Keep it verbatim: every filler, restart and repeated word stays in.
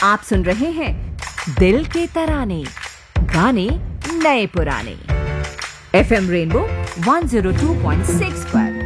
आप सुन रहे हैं दिल के तराने, गाने नए पुराने। FM rainbow one zero two point six पर